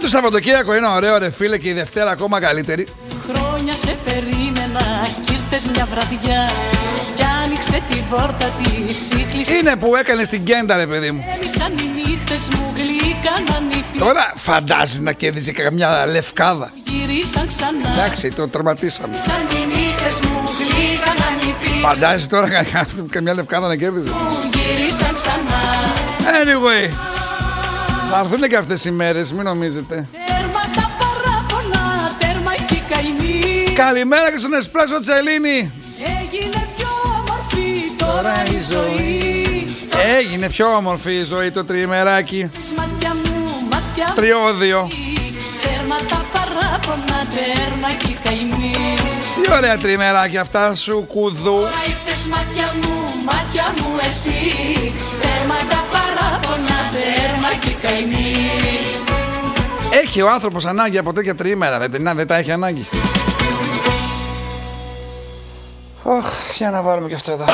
το Σαββατοκύριακο είναι ωραίο ρε φίλε και η Δευτέρα ακόμα καλύτερη. Χρόνια σε περίμενα κι ήρθες μια βραδιά κι άνοιξε την πόρτα της σύγκληση. Είναι που έκανες την κέντα ρε παιδί μου. Έμεισαν οι νύχτες μου γλύκαναν οι πι... Τώρα φαντάζεσαι να κέρδιζε καμιά λευκάδα. Γυρίσαν ξανά. Εντάξει, το τερματίσαμε. Έμεισαν οι νύχτες μου γλύκαναν οι πι... Φαντάζεσαι τώρα καμιά λευκάδα να κέρδιζε. Γυρίσαν ξανά. Anyway, θα έρθουν και αυτές οι μέρες, μην νομίζετε. Τέρμα τα παράπονα, τέρμα η καημή. Καλημέρα και στον Εσπρέσο Τσελίνη. Έγινε πιο όμορφη τώρα η ζωή. Έγινε πιο όμορφη η ζωή το τριημεράκι. Μάτια μου, μάτια μου. Τριώδιο. Τέρμα τα παράπονα, τέρμα η καημή. Τι ωραία τριημεράκι αυτά σου κουδού. Ήρθες μάτια μου εσύ. Τέρμα τα παράπονα, τέρμα η καημή. Έχει ο άνθρωπος ανάγκη από τέτοια τριήμερα, δεν τα έχει ανάγκη. Για να βάλουμε και αυτό εδώ.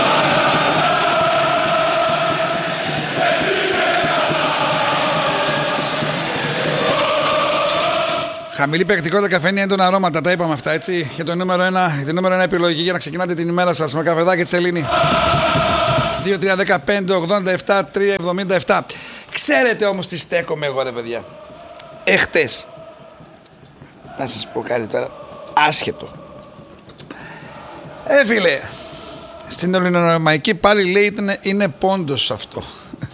Χαμηλή παικτικότητα, καφέινη, έντονα αρώματα, τα είπαμε αυτά έτσι. Για το νούμερο 1, την νούμερο 1 επιλογή για να ξεκινάτε την ημέρα σας με καφεδάκι Τσελίνη. 2-3-15-87-3-77. Ξέρετε όμως τι στέκομαι εγώ ρε παιδιά. Εχτες. Να σας πω κάτι τώρα. Άσχετο. Φίλε. Στην ελληνορωμαϊκή πάλι λέει είναι πόντος αυτό.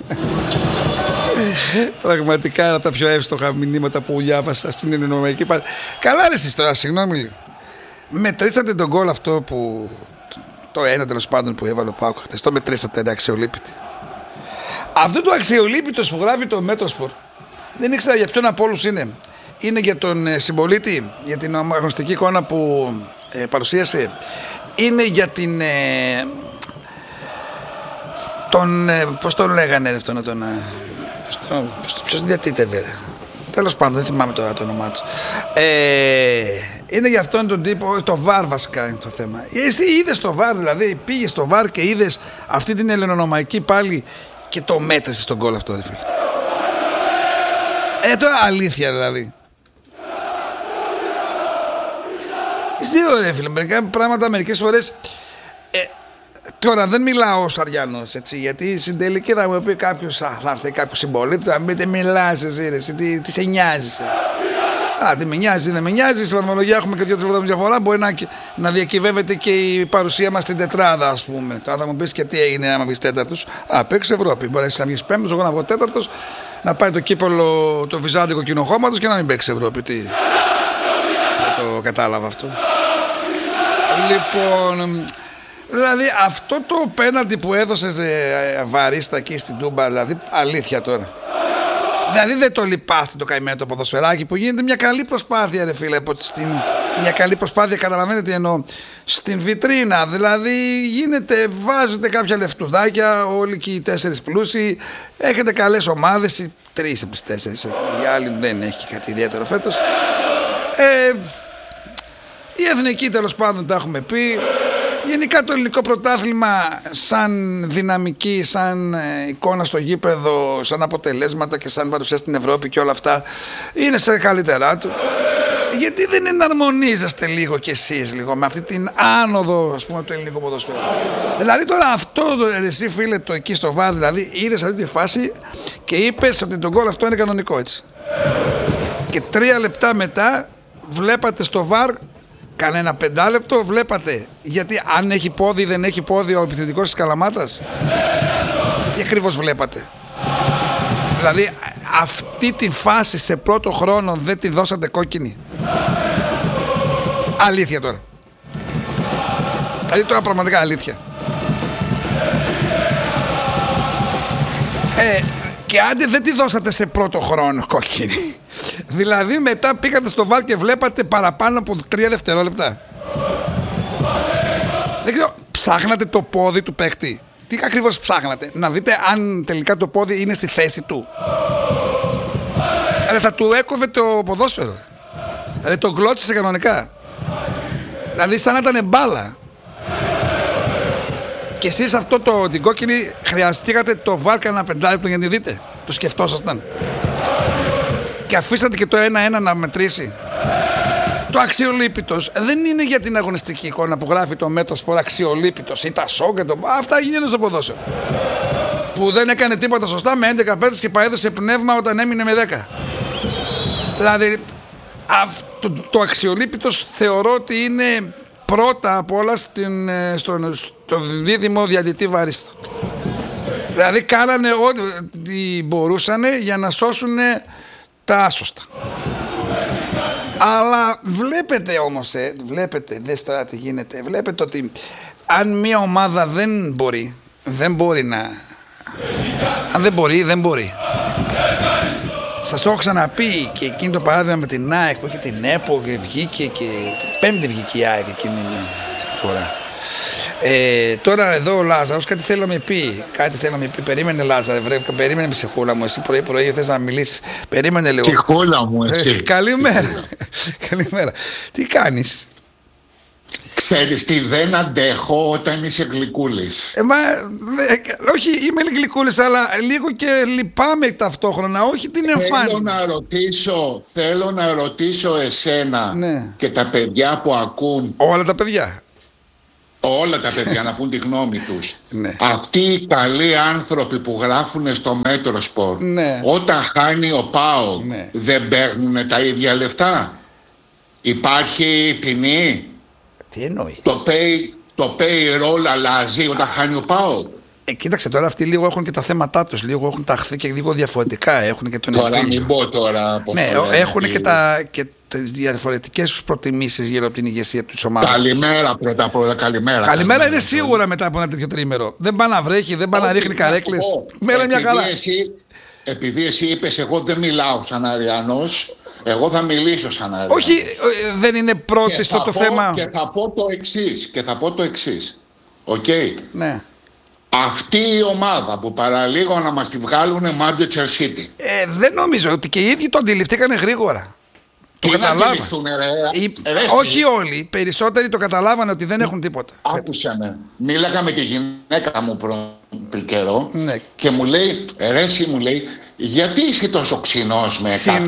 Πραγματικά είναι από τα πιο εύστοχα μηνύματα που διάβασα στην ελληνορωμαϊκή πάλι. Καλά ρε εσείς τώρα, συγγνώμη λίγο. Μετρήσατε τον γκολ αυτό που... Το ένα τέλος πάντων που έβαλε ο Πάοκ χτες. Το μετρήσατε είναι αξιολύπητη. Αυτό το αξιολύπητος που γράφει το Μέτροσπορ δεν ήξερα για ποιον από όλους είναι. Είναι για τον συμπολίτη, για την αγωνιστική εικόνα που παρουσίασε. Είναι για την... πώς τον λέγανε αυτόν τον... Ποιος διατήτευε ρε. Τέλος πάντων δεν θυμάμαι τώρα το όνομά του. Είναι για αυτόν τον τύπο. Το βαρ βασικά είναι το θέμα. Εσύ είδες το βαρ, δηλαδή πήγες στο βαρ και είδες αυτή την ελληνονομαϊκή πάλι και το μέτρησες στον γκολ αυτό ρε φίλε. Τώρα αλήθεια δηλαδή. Είσαι ωραία φίλε, μερικά πράγματα μερικές φορές. Τώρα δεν μιλάω ως Αριανός έτσι, γιατί στην τελική θα μου πει κάποιος, θα έρθει κάποιος συμπολίτης, θα μην μιλάς εσύ ρε, εσύ τι σε νοιάζεις. Τι με νοιάζει, δεν με νοιάζει. Στην βαθμολογία έχουμε και 2-3 βαθμούς διαφορά. Μπορεί να διακυβεύεται και η παρουσία μας στην τετράδα, ας πούμε. Τώρα θα μου πεις και τι έγινε άμα βγεις τέταρτος. Παίξε Ευρώπη. Μπορεί να βγεις πέμπτος, εγώ να βγω τέταρτος, να πάει το κύπελο το βυζάντικο κοινοχώματος και να μην παίξει Ευρώπη. Τι. Δεν το κατάλαβα αυτό. Λοιπόν. Δηλαδή αυτό το πέναλτι που έδωσες βαρίστα εκεί στην Τούμπα, δηλαδή αλήθεια τώρα. Δηλαδή δεν το λυπάστε το καημένο το ποδοσφαιράκι που γίνεται μια καλή προσπάθεια ρε φίλε. Μια καλή προσπάθεια, καταλαβαίνετε τι εννοώ. Στην βιτρίνα, δηλαδή γίνεται, βάζετε κάποια λεφτουδάκια, όλοι και οι 4 πλούσιοι, έχετε καλές ομάδες, οι 3 από τις 4, οι άλλοι δεν έχει κάτι ιδιαίτερο φέτος. Η εθνική τέλος πάντων τα έχουμε πει. Γενικά το ελληνικό πρωτάθλημα σαν δυναμική, σαν εικόνα στο γήπεδο, σαν αποτελέσματα και σαν παρουσία στην Ευρώπη και όλα αυτά είναι σε καλύτερά του. Γιατί δεν εναρμονίζεστε λίγο κι εσείς λίγο με αυτή την άνοδο ας πούμε του ελληνικού ποδοσφαίρου. Δηλαδή τώρα αυτό εσύ φίλε το εκεί στο βάρ, δηλαδή είδες αυτή τη φάση και είπες ότι το γκολ αυτό είναι κανονικό έτσι. Και 3 λεπτά μετά βλέπατε στο βάρ κανένα 5 λεπτό βλέπατε γιατί αν έχει πόδι ή δεν έχει πόδι ο επιθετικός της Καλαμάτας. Τι ακριβώς βλέπατε. Δηλαδή αυτή τη φάση σε πρώτο χρόνο δεν τη δώσατε κόκκινη. Αλήθεια τώρα. Δηλαδή τώρα πραγματικά αλήθεια. Και άντε δεν τη δώσατε σε πρώτο χρόνο κόκκινη. Δηλαδή μετά πήγατε στο βάρ και βλέπατε παραπάνω από 3 δευτερόλεπτα. Δεν ξέρω, ψάχνατε το πόδι του παίκτη. Τι ακριβώς ψάχνατε? Να δείτε αν τελικά το πόδι είναι στη θέση του. Θα του έκοβε το ποδόσφαιρο. Δηλαδή το γκλώτσισε κανονικά. Δηλαδή σαν να ήταν μπάλα. Και εσείς αυτό την κόκκινη χρειαστήκατε το βάρ κανένα 5 λεπτό για να τη δείτε. Το σκεφτόσασταν. και αφήσατε και το 1-1 να μετρήσει. Το αξιολύπητος δεν είναι για την αγωνιστική εικόνα που γράφει το Μέτρο Σπορ αξιολύπητος ή τα σοκ και αυτά γίνονται στο ποδόσφαιρο. Που δεν έκανε τίποτα σωστά με 11 παίκτες και παρέδωσε πνεύμα όταν έμεινε με 10. Δηλαδή το αξιολύπητος θεωρώ ότι είναι πρώτα απ' όλα στον δίδυμο διαιτητή Βαρίστα. Δηλαδή κάνανε ό,τι μπορούσαν για να σώσουν τα άσωστα. Αλλά βλέπετε όμως, δες τώρα τι γίνεται, βλέπετε ότι αν μια ομάδα δεν μπορεί να... Αν δεν μπορεί. Σας το έχω ξαναπεί και εκείνο το παράδειγμα με την ΑΕΚ που είχε την ΕΠΟ και βγήκε και πέμπτη βγήκε η ΑΕΚ εκείνη την φορά. Τώρα εδώ ο Λάζαρος κάτι θέλω να με πει. Περίμενε Λάζαρε, περίμενε ψυχούλα μου. Εσύ πρωί θες να μιλήσεις. Περίμενε λίγο. Ψυχούλα μου, εσύ. Καλημέρα. Τι κάνεις? Ξέρεις τι, δεν αντέχω όταν είσαι γλυκούλης. Όχι, είμαι γλυκούλης, αλλά λίγο και λυπάμαι ταυτόχρονα. Όχι την εμφάνιση. Θέλω να ρωτήσω εσένα, ναι, και τα παιδιά που ακούν. Όλα τα παιδιά να πούν τη γνώμη τους. Ναι. Αυτοί οι καλοί άνθρωποι που γράφουν στο Μέτρο Σπορ, ναι, όταν χάνει ο ΠΑΟΚ, ναι, δεν παίρνουν τα ίδια λεφτά? Υπάρχει ποινή? Τι εννοεί? Το payroll αλλάζει όταν χάνει ο ΠΑΟΚ? Κοίταξε τώρα, αυτοί λίγο έχουν και τα θέματά τους, λίγο έχουν ταχθεί και λίγο διαφορετικά. Έχουν και τον τώρα μην πω τώρα. Ναι, έχουν και τις διαφορετικές τους προτιμήσεις γύρω από την ηγεσία της ομάδας. Καλημέρα πρώτα απ' όλα, καλημέρα. Καλημέρα είναι σίγουρα μετά από ένα τέτοιο τρίμερο. Δεν πάει να βρέχει, δεν πάει να ρίχνει καρέκλες. Μέρα μια καλά. Επειδή εσύ είπες εγώ δεν μιλάω σαν Αριανός, εγώ θα μιλήσω σαν Αριανός. Όχι, δεν είναι πρώτη στο το θέμα. Και θα πω το εξής. Οκ. Ναι. Αυτή η ομάδα που παραλίγο να μας τη βγάλουν Manchester City. Δεν νομίζω ότι και οι ίδιοι το αντιληφθήκανε γρήγορα. Το καταλάβανε. Όχι όλοι, περισσότεροι το καταλάβανε ότι δεν έχουν τίποτα. Άκουσα με. Μίλαγα με τη γυναίκα μου πριν καιρό, ναι, και μου λέει, μου λέει, γιατί είσαι τόσο ξινός με κάποιον?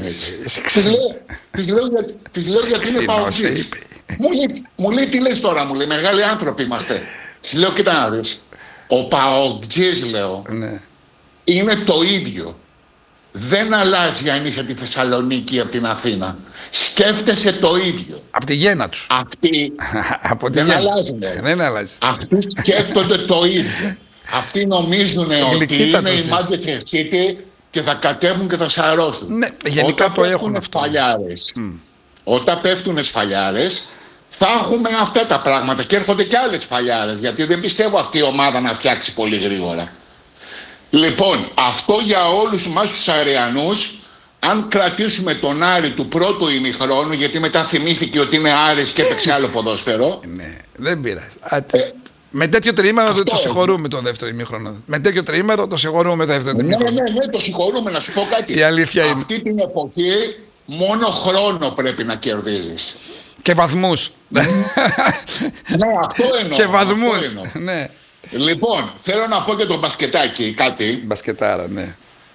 Της λέω γιατί είναι παουτζής. Μου λέει τι λες τώρα, μου λέει, μεγάλοι άνθρωποι είμαστε. Της λέω κοίτα να δεις, ο παουτζής, λέω, ναι, είναι το ίδιο. Δεν αλλάζει αν είσαι τη Θεσσαλονίκη από την Αθήνα. Σκέφτεσαι το ίδιο. Από τη γέννα τους. Αυτοί δεν αλλάζει. Αυτοί σκέφτονται το ίδιο. Αυτοί νομίζουν ότι είναι η Manchester City και θα κατέβουν και θα σαρώσουν. Ναι, γενικά όταν το έχουν αυτό. Όταν πέφτουν σφαλιάρες, θα έχουμε αυτά τα πράγματα και έρχονται και άλλες σφαλιάρες. Γιατί δεν πιστεύω αυτή η ομάδα να φτιάξει πολύ γρήγορα. Λοιπόν, αυτό για όλους εμάς τους Αριανούς, αν κρατήσουμε τον Άρη του πρώτου ημιχρόνου, γιατί μετά θυμήθηκε ότι είναι Άρης και έπαιξε άλλο ποδόσφαιρο. Ναι, δεν πειράζει. Με τέτοιο τριήμερο δεν το συγχωρούμε το δεύτερο ημίχρονο. Με τέτοιο τριήμερο το συγχωρούμε το δεύτερο ημίχρονο. Ναι, το συγχωρούμε. Να σου πω κάτι. Η αλήθεια είναι. Αυτή την εποχή μόνο χρόνο πρέπει να κερδίζεις. Και βαθμούς. Ναι, αυτό εννοώ. Και βαθμούς. Ναι. Λοιπόν, θέλω να πω και το μπασκετάκι κάτι. Μπασκετάρα, ναι.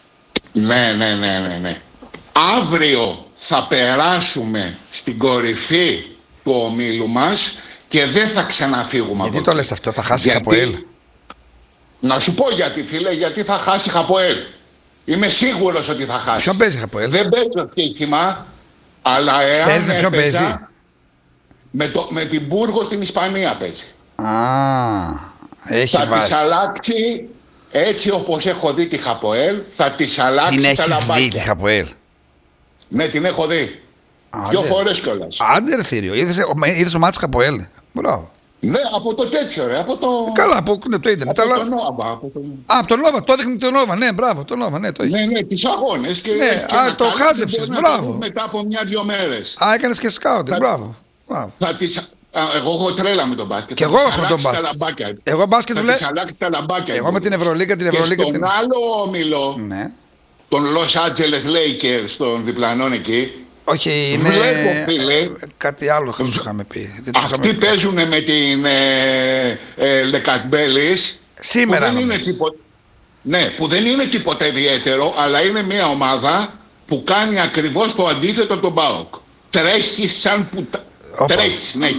Ναι. Αύριο θα περάσουμε στην κορυφή του ομίλου μας και δεν θα ξαναφύγουμε. Γιατί το λες αυτό, θα χάσει η Χαποέλ? Να σου πω γιατί, φίλε, γιατί θα χάσει η Χαποέλ. Είμαι σίγουρος ότι θα χάσει. Ποιον παίζει η Χαποέλ? Δεν παίζει το στοίχημα, αλλά ξέρεις με ποιον παίζει? Με την Μπούργο στην Ισπανία παίζει. Έχει θα βάση. Της αλλάξει έτσι όπως έχω δει τη Χαποέλ, θα της αλλάξει την τα λαμπάκια. Την έχεις δει τη Χαποέλ? Ναι, την έχω δει. 2 φορές κιόλας. Άντερ θύριο. Είδες το μάτι Χαποέλ? Μπράβο. Ναι, από το τέτοιο ρε, από το... Καλά, από το ίντερνετ. Από τον Νόβα. Από τον Νόβα, το έδειχνε τον Νόβα. Ναι, μπράβο, τον Νόβα. Ναι, τις αγώνες. Και, ναι, και το χάζεψες, μπράβο. Μετά από 1-2 μέρες. Έκανες και σκάουτι, μπράβο. Εγώ έχω τρέλα με τον μπάσκετ. Και εγώ έχω τον μπάσκετ. Εγώ μπάσκετ βλέπω. Εγώ με την Ευρωλίγκα. Και στον άλλο όμιλο, ναι, τον Los Angeles Lakers, των διπλανών εκεί. Όχι, είναι. Βλέπω, φίλε, κάτι άλλο θα τους είχαμε πει. Αυτοί παίζουν με την Λεκατμπέλης. Σήμερα. Ναι, που δεν είναι τίποτα ιδιαίτερο, αλλά είναι μια ομάδα που κάνει ακριβώς το αντίθετο από τον ΠΑΟΚ. Τρέχει σαν τρέχει, ναι.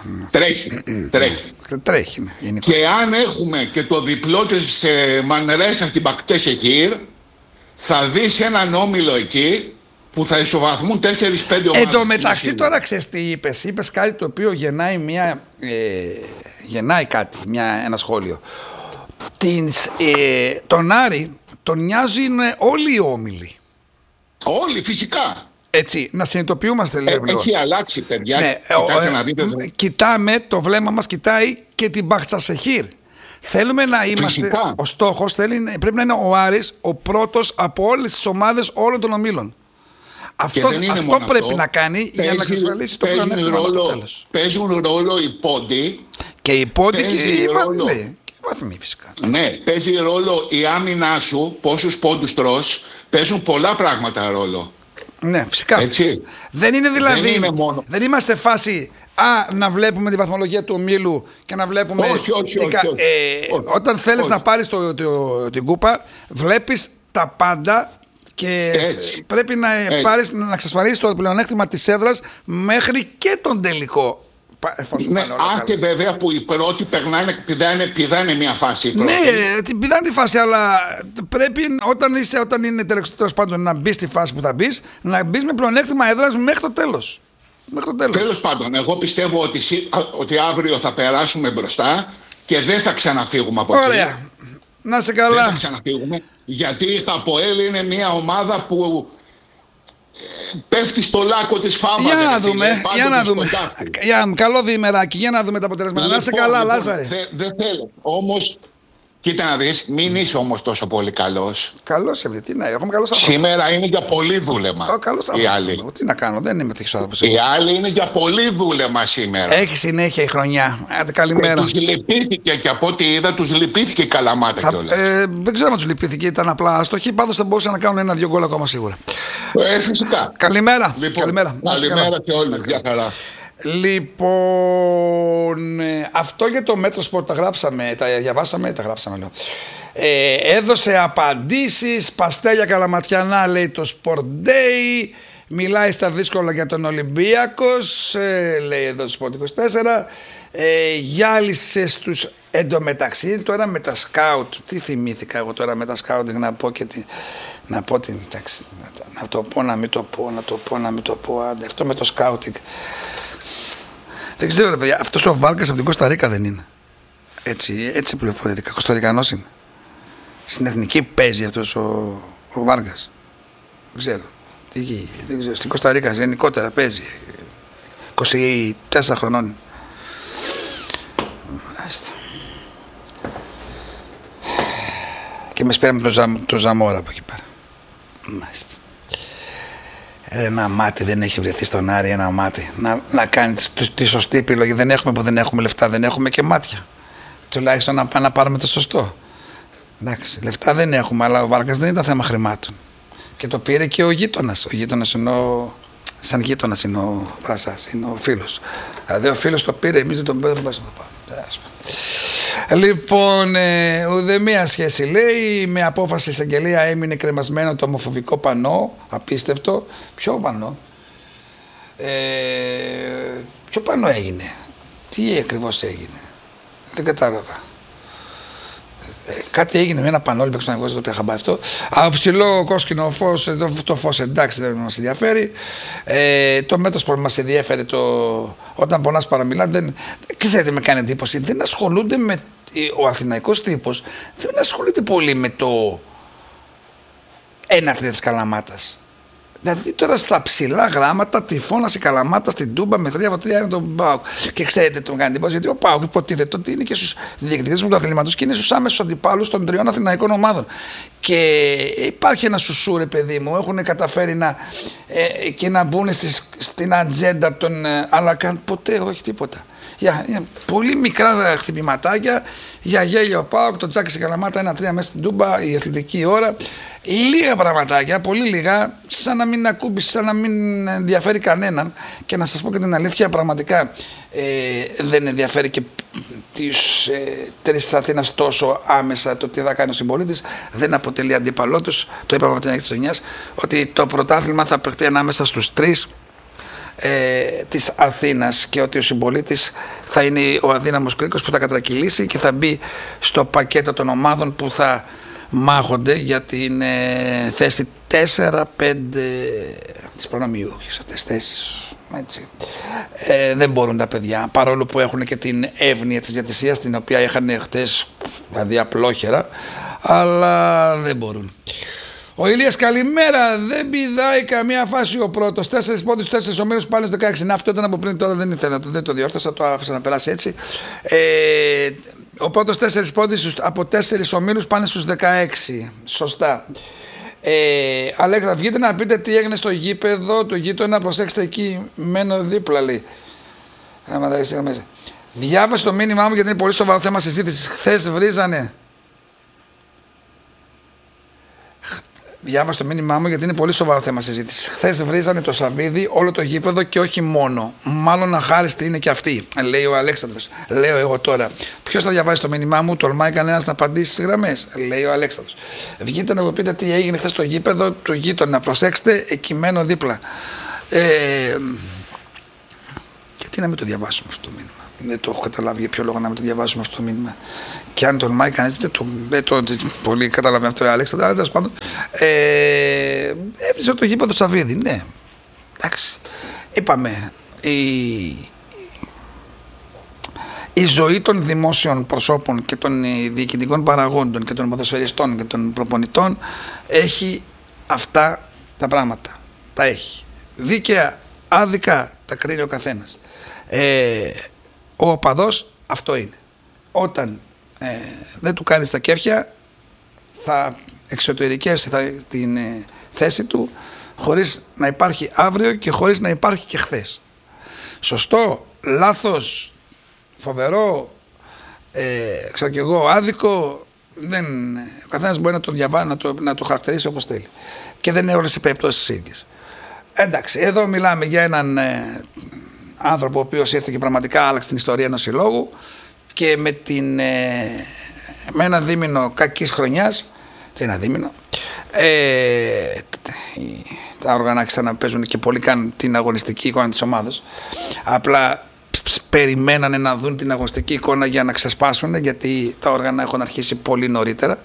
Τρέχει, ναι. Και αν έχουμε και το διπλό της Μανρέσα στην Μπακτέσεχήρ, θα δεις έναν όμιλο εκεί που θα ισοβαθμούν 4-5 ομάδες. Εν τω μεταξύ τώρα ξέρεις τι είπες. Είπες κάτι το οποίο γεννάει κάτι, ένα σχόλιο. Τον Άρη τον νοιάζουν όλοι οι όμιλοι. Όλοι, φυσικά. Έτσι, να συνειδητοποιούμαστε λίγο. Έχει αλλάξει, παιδιά. Ναι, κοιτάμε, το βλέμμα μας κοιτάει και την Μπαχτσασεχήρ. Θέλουμε να είμαστε. Φυσικά. Ο στόχος πρέπει να είναι ο Άρης ο πρώτος από όλες τις ομάδες όλων των ομίλων. Αυτό πρέπει να κάνει για να εξασφαλίσει το πλεονέκτημα του τέλος. Παίζουν ρόλο οι πόντοι. Και οι πόντοι και οι βαθμοί φυσικά. Ναι, παίζει ρόλο η άμυνά σου, πόσους πόντους τρως. Παίζουν πολλά πράγματα ρόλο. Ναι, φυσικά. Έτσι. Δεν είναι δηλαδή. Δεν είμαστε σε φάση να βλέπουμε την βαθμολογία του ομίλου και να βλέπουμε. Όχι. Όταν θέλεις να πάρεις την κούπα, βλέπεις τα πάντα και πρέπει να εξασφαλίσεις το πλεονέκτημα της έδρας μέχρι και τον τελικό. Ναι, και βέβαια που οι πρώτοι πηδάνε μια φάση. Ναι, πηδάνε τη φάση, αλλά πρέπει όταν είναι τέλος πάντων να μπει στη φάση που θα μπει, να μπει με πλεονέκτημα έδρας μέχρι το τέλος. Τέλος πάντων, εγώ πιστεύω ότι αύριο θα περάσουμε μπροστά και δεν θα ξαναφύγουμε από εκεί. Ωραία. Να σε καλά. Δεν θα ξαναφύγουμε, γιατί η ΧΑΠΟΕΛ είναι μια ομάδα που πέφτει στο λάκκο της φάμας. Για να δούμε. Καλό διημεράκι, για να δούμε τα αποτελέσματα. Να σε καλά, Λάζαρε. Δεν θέλω. Όμως, κοίτα να δεις, μην είσαι όμως τόσο πολύ καλός. Καλός, τι να έχουμε καλός άνθρωπος. Σήμερα είναι για πολύ δούλεμα. Καλός άνθρωπος. Τι να κάνω, δεν είμαι τέτοιος άνθρωπος. Οι άλλοι είναι για πολύ δούλεμα σήμερα. Έχει συνέχεια η χρονιά. Καλημέρα. Τους λυπήθηκε και από ό,τι είδα, τους λυπήθηκε η Καλαμάτα κιόλας. Δεν ξέρω αν τους λυπήθηκε, ήταν απλά αστοχή. Πάντως θα μπορούσαν να κάνουν 1-2 γκολ ακόμα σίγουρα. Φυσικά. Καλημέρα. Λοιπόν, καλημέρα και όλοι. Γεια χαρά. Λοιπόν, αυτό για το Μέτρο Σπορτ τα γράψαμε, τα διαβάσαμε, τα γράψαμε λέω. Έδωσε απαντήσεις, παστέλια καλαματιανά λέει το Sport Day, μιλάει στα δύσκολα για τον Ολυμπίακος, λέει εδώ το Sport 24, γυάλισε στους εντωμεταξύ, τώρα με τα σκάουτ, τι θυμήθηκα εγώ τώρα με τα σκάουτ, να πω και να το πω, να μην το πω, άντε, αυτό με το σκάουτινγκ. Δεν ξέρω ρε παιδιά, αυτός ο Βάργκας από την Κοσταρίκα δεν είναι. Έτσι πληροφορήθηκα, Κοσταρικανός είναι. Στην εθνική παίζει αυτός ο Βάργκας. Δεν ξέρω. Στην Κοσταρίκα γενικότερα παίζει. 24 χρονών. Και με σπέραμε το Ζαμόρα από εκεί πέρα. Μάλιστα. Ένα μάτι δεν έχει βρεθεί στον Άρη, ένα μάτι να κάνει τη σωστή επιλογή. Δεν έχουμε λεφτά, δεν έχουμε και μάτια. Τουλάχιστον να πάμε να πάρουμε το σωστό. Εντάξει, λεφτά δεν έχουμε, αλλά ο Βάργκας δεν ήταν θέμα χρημάτων. Και το πήρε και ο γείτονας. Ο γείτονας σαν γείτονας είναι ο Πρασάς, είναι ο φίλος. Δηλαδή ο φίλος το πήρε, εμείς δεν τον πήραμε. Λοιπόν, ουδέμια σχέση λέει, με απόφαση εισαγγελία έμεινε κρεμασμένο το ομοφοβικό πανό, απίστευτο. Ποιο πανό? Ποιο πανό έγινε? Τι ακριβώς έγινε? Δεν κατάλαβα. Κάτι έγινε με ένα πανό, δεν το πια χαμπάρι αυτό. Από ψηλό κόσκινο φως, το φως εντάξει δεν μας ενδιαφέρει. Το μέτρο που μας ενδιαφέρει, όταν πονάς παραμιλά, ξέρετε με κάνει εντύπωση, δεν ασχολούνται με, ο αθηναϊκός τύπος δεν ασχολείται πολύ με το 1-3 της Καλαμάτας. Δηλαδή τώρα στα ψηλά γράμματα τυφώνας η Καλαμάτα στην Τούμπα με 3-3 είναι τον ΠΑΟΚ. Και ξέρετε τον κάνει εντύπωση, γιατί ο ΠΑΟΚ υποτίθεται ότι είναι και στους διεκδικητές του αθλήματος και είναι στους άμεσους αντιπάλους των 3 αθηναϊκών ομάδων. Και υπάρχει ένα σουσούρε, παιδί μου, έχουν καταφέρει και να μπουν στην ατζέντα των. Αλλά καν ποτέ, όχι τίποτα. Πολύ μικρά χτυπηματάκια για γέλιο ΠΑΟΚ, το τσάκι σε Καλαμάτα 1-3 μέσα στην Τούμπα, η αθλητική ώρα. Λίγα πραγματάκια, πολύ λίγα, σαν να μην ακούμπησε, σαν να μην ενδιαφέρει κανέναν. Και να σας πω και την αλήθεια, πραγματικά δεν ενδιαφέρει και τις τρεις της Αθήνας τόσο άμεσα το τι θα κάνει ο συμπολίτης δεν αποτελεί αντίπαλό τους. Το είπαμε από την αρχή της χρονιάς ότι το πρωτάθλημα θα παιχτεί ανάμεσα στους τρεις της Αθήνας και ότι ο συμπολίτης θα είναι ο αδύναμος κρίκος που θα κατρακυλήσει και θα μπει στο πακέτο των ομάδων που θα μάχονται για την θέση 4-5 της προνομιούχης, αυτές τις θέσεις. Έτσι. Δεν μπορούν τα παιδιά, παρόλο που έχουν και την εύνοια της διατησίας, την οποία είχαν χτες, δηλαδή απλόχερα, αλλά δεν μπορούν. Ο Ηλίας, καλημέρα. Δεν πηδάει καμία φάση ο πρώτος. 4 πόντους, 4 ομίλους, πάλι στο 16. Αυτό ήταν από πριν, τώρα δεν ήθελα, δεν το διόρθωσα, το άφησα να περάσει έτσι. Ο πρώτος 4 πόντους από 4 ομίλους πάνε στους 16. Σωστά. Αλέξα, βγείτε να πείτε τι έγινε στο γήπεδο του γείτονα. Προσέξτε εκεί, μένω δίπλα, λέει. Διάβασε το μήνυμά μου γιατί είναι πολύ σοβαρό θέμα συζήτησης. Χθες βρίζανε. Διάβασε το μήνυμά μου γιατί είναι πολύ σοβαρό θέμα συζήτηση. Χθες βρίζανε το Σαββίδι όλο το γήπεδο και όχι μόνο. Μάλλον αχάριστη είναι και αυτή, λέει ο Αλέξανδρος. Λέω εγώ τώρα. Ποιος θα διαβάσει το μήνυμά μου, τολμάει κανένας να απαντήσει στις γραμμές, λέει ο Αλέξανδρος. Βγείτε να μου πείτε τι έγινε χθες στο γήπεδο του γείτονα. Προσέξτε, εκεί μένω δίπλα. Γιατί να μην το διαβάσουμε αυτό το μήνυμα. Δεν το έχω καταλάβει για ποιο λόγο να μην το διαβάσουμε αυτό το μήνυμα. Και αν τολμάει κανείς, δεν το πολύ καταλαβαίνει αυτό ο Αλέξανδρο, αλλά τέλος πάντων. Έβριζε το γήπεδο Σαββίδι, ναι. Εντάξει. Είπαμε, η ζωή των δημόσιων προσώπων και των διοικητικών παραγόντων και των ποδοσφαιριστών και των προπονητών έχει αυτά τα πράγματα. Τα έχει. Δίκαια, άδικα τα κρίνει ο καθένας. Ο οπαδός αυτό είναι. Όταν δεν του κάνεις τα κέφια, θα εξωτερικεύσει την θέση του χωρίς να υπάρχει αύριο και χωρίς να υπάρχει και χθες. Σωστό, λάθος, φοβερό, ξέρω κι εγώ, άδικο, ο καθένας μπορεί να το διαβάσει, να το χαρακτηρίσει όπως θέλει. Και δεν είναι όλες οι περιπτώσεις ίδιες. Εντάξει, εδώ μιλάμε για έναν άνθρωπο ο οποίος ήρθε και πραγματικά άλλαξε την ιστορία ενός συλλόγου και με ένα δίμηνο κακής χρονιάς, ένα δίμηνο, τα όργανα άρχισαν να παίζουν και πολλοί κάνουν την αγωνιστική εικόνα της ομάδας. Απλά περιμένανε να δουν την αγωνιστική εικόνα για να ξεσπάσουν, γιατί τα όργανα έχουν αρχίσει πολύ νωρίτερα.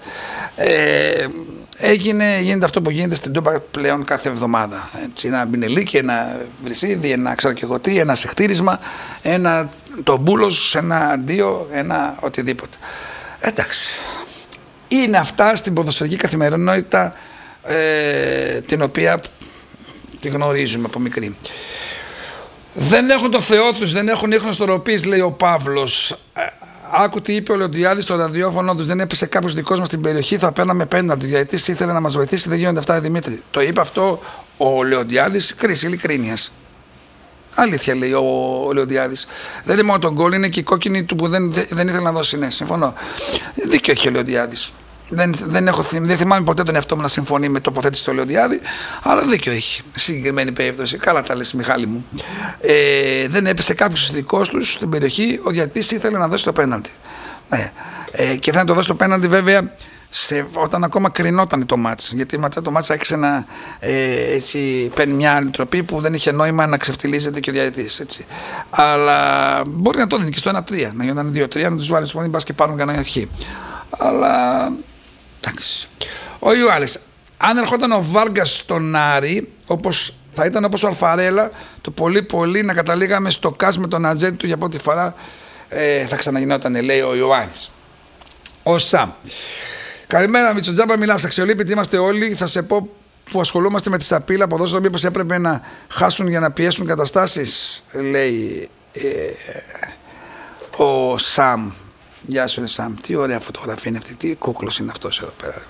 Γίνεται αυτό που γίνεται στην Τούμπα πλέον κάθε εβδομάδα. Έτσι, ένα μπινελίκι, ένα βρυσίδι, ένα ξέρω και εγώ τι, ένα σεχτήρισμα, το μπούλος, ένα αντίο, ένα οτιδήποτε. Εντάξει. Είναι αυτά στην ποδοσφαιρική καθημερινότητα την οποία τη γνωρίζουμε από μικρή. Δεν έχουν το Θεό τους, δεν έχουν ίχνος τοροπής, λέει ο Παύλος. Άκου τι είπε ο Λεοντιάδης στο ραδιόφωνο του. Δεν έπεσε κάποιος δικός μας στην περιοχή, θα παίρναμε πέναλτι. Γιατί ήθελε να μας βοηθήσει, δεν γίνονται αυτά, Δημήτρη. Το είπε αυτό ο Λεοντιάδης, κρίση ειλικρίνειας. Αλήθεια, λέει ο Λεοντιάδης. Δεν είναι μόνο τον γκολ, είναι και η κόκκινη του που δεν ήθελε να δώσει. Ναι, συμφωνώ. Δίκιο έχει ο Λεοντιάδης. Δεν θυμάμαι ποτέ τον εαυτό μου να συμφωνεί με τοποθέτηση του Λεοντιάδη, αλλά δίκιο έχει. Συγκεκριμένη περίπτωση. Καλά τα λες, Μιχάλη μου. Δεν έπεσε κάποιος δικός τους στην περιοχή, ο διαιτητής ήθελε να δώσει το πέναλτι. Ναι. Και θα το δώσει το πέναλτι, βέβαια, όταν ακόμα κρινόταν το μάτς. Γιατί μετά το μάτς άρχισε να παίρνει μια άλλη τροπή που δεν είχε νόημα να ξεφτιλίζεται και ο διαιτητής. Έτσι. Αλλά μπορεί να το δίνει και στο 1-3. Να γίνονταν 2-3, να τους βάλει τη μπας και πάρουν κανένα αρχή. Αλλά. Εντάξει. Ο Ιωάννης, αν ερχόταν ο Βάργκας στον Άρη, θα ήταν όπως ο Αλφαρέλα, το πολύ να καταλήγαμε στο ΚΑΣ με τον ατζέντη του για πρώτη φορά, θα ξαναγινόταν, λέει ο Ιωάννης. Ο Σαμ. Καλημέρα, Μητσοτζάμπα, μιλάς. Αξιολύπητοι είμαστε όλοι. Θα σε πω που ασχολούμαστε με τη σαπίλα ποδόσφαιρο, μήπως έπρεπε να χάσουν για να πιέσουν καταστάσεις, λέει ο Σαμ. Γεια σου, Σαμ. Τι ωραία φωτογραφία είναι αυτή. Τι κούκλος είναι αυτός εδώ πέρα.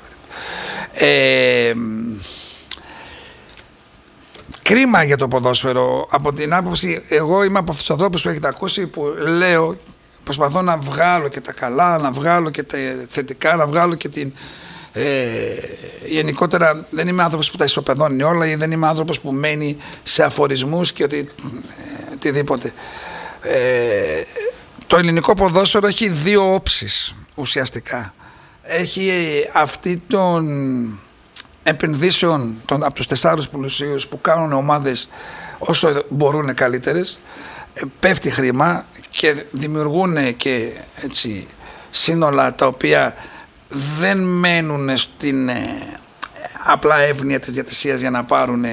Κρίμα για το ποδόσφαιρο. Από την άποψη, εγώ είμαι από αυτούς τους ανθρώπους που έχετε ακούσει, που λέω, προσπαθώ να βγάλω και τα καλά, να βγάλω και τα θετικά, να βγάλω και την. Γενικότερα δεν είμαι άνθρωπος που τα ισοπεδώνει όλα, ή δεν είμαι άνθρωπος που μένει σε αφορισμούς και οτιδήποτε. Το ελληνικό ποδόσφαιρο έχει δύο όψεις ουσιαστικά. Έχει αυτή των επενδύσεων από τους 4 πλουσίους που κάνουν ομάδες όσο μπορούν καλύτερες, πέφτει χρήμα και δημιουργούν και έτσι σύνολα τα οποία δεν μένουν στην απλά εύνοια της διατησίας για να πάρουν